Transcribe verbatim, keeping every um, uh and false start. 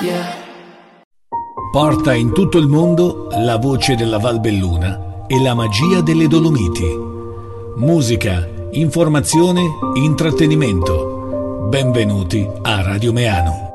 Porta in tutto il mondo la voce della Valbelluna e la magia delle Dolomiti. Musica, informazione, intrattenimento. Benvenuti a Radio Meano.